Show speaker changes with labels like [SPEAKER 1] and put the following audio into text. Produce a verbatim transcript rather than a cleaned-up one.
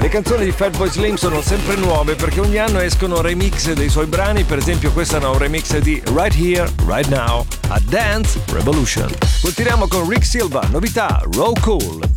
[SPEAKER 1] Le canzoni di Fatboy Slim sono sempre nuove perché ogni anno escono remix dei suoi brani, per esempio questa è un remix di Right Here, Right Now a Dance Revolution. Continuiamo con Rick Silva, novità Raw Cool.